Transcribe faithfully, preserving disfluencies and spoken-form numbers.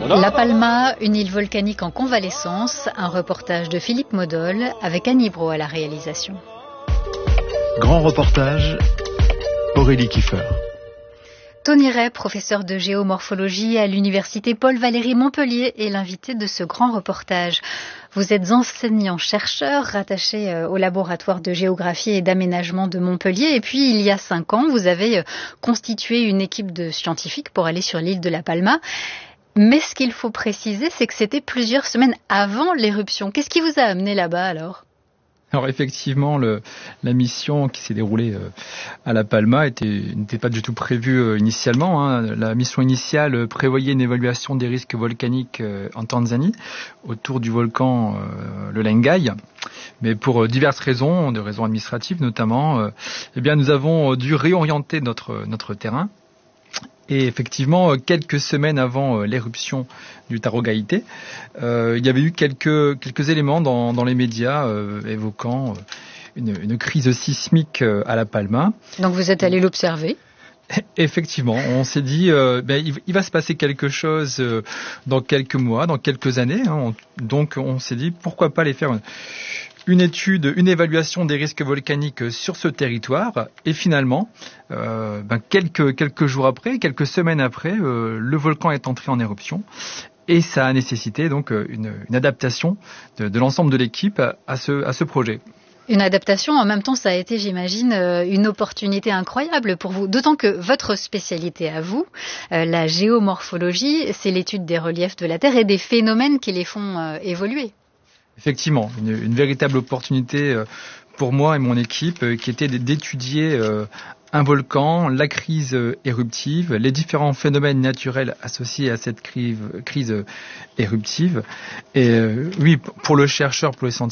La Palma, une île volcanique en convalescence, un reportage de Philippe Modol avec Annie Brault à la réalisation. Grand reportage, Aurélie Kiefer. Tony Ray, professeur de géomorphologie à l'université Paul-Valéry Montpellier, est l'invité de ce grand reportage. Vous êtes enseignant-chercheur rattaché au laboratoire de géographie et d'aménagement de Montpellier. Et puis, il y a cinq ans, vous avez constitué une équipe de scientifiques pour aller sur l'île de La Palma. Mais ce qu'il faut préciser, c'est que c'était plusieurs semaines avant l'éruption. Qu'est-ce qui vous a amené là-bas alors ? Alors effectivement, le, la mission qui s'est déroulée euh, à La Palma était, n'était pas du tout prévue euh, initialement. Hein. La mission initiale prévoyait une évaluation des risques volcaniques euh, en Tanzanie, autour du volcan euh, le Lengai. Mais pour diverses raisons, des raisons administratives notamment, euh, eh bien nous avons dû réorienter notre, notre terrain. Et effectivement, quelques semaines avant l'éruption du Tarogaïté, euh, il y avait eu quelques, quelques éléments dans, dans les médias euh, évoquant une, une crise sismique à La Palma. Donc vous êtes allé l'observer ? Effectivement, on s'est dit, euh, ben, il, il va se passer quelque chose euh, dans quelques mois, dans quelques années. Hein, on, donc on s'est dit, pourquoi pas aller faire une, une étude, une évaluation des risques volcaniques sur ce territoire. Et finalement, euh, ben, quelques, quelques jours après, quelques semaines après, euh, le volcan est entré en éruption. Et ça a nécessité donc une, une adaptation de, de l'ensemble de l'équipe à, à, ce, à ce projet. Une adaptation, en même temps, ça a été, j'imagine, une opportunité incroyable pour vous. D'autant que votre spécialité à vous, la géomorphologie, c'est l'étude des reliefs de la Terre et des phénomènes qui les font évoluer. Effectivement, une, une véritable opportunité pour moi et mon équipe qui était d'étudier un volcan, la crise éruptive, les différents phénomènes naturels associés à cette crise, crise éruptive. Et euh, oui, pour le chercheur, pour le scientifique,